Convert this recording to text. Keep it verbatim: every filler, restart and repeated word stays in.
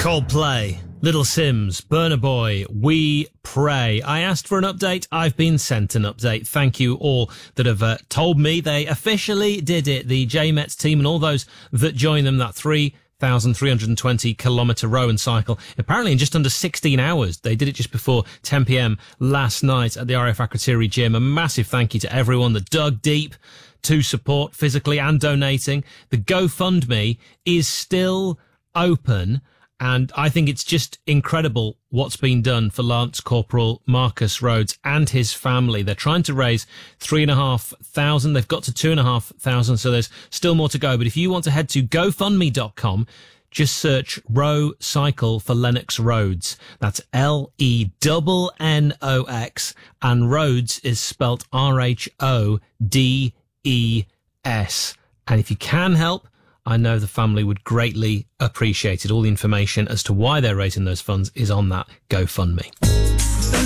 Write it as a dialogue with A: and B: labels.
A: Coldplay, Little Sims, Burna Boy, We Pray. I asked for an update. I've been sent an update. Thank you all that have uh, told me they officially did it. The J METS team and all those that join them, that three thousand three hundred twenty kilometre row and cycle, apparently in just under sixteen hours. They did it just before ten p.m. last night at the R F Akrotiri gym. A massive thank you to everyone that dug deep to support physically and donating. The GoFundMe is still open, and I think it's just incredible what's been done for Lance Corporal Marcus Rhodes and his family. They're trying to raise three and a half thousand. They've got to two and a half thousand, so there's still more to go. But if you want to head to GoFundMe dot com, just search Row Cycle for Lennox Rhodes. That's L E N N O X, and Rhodes is spelt R H O D E S. And if you can help, I know the family would greatly appreciate it. All the information as to why they're raising those funds is on that GoFundMe.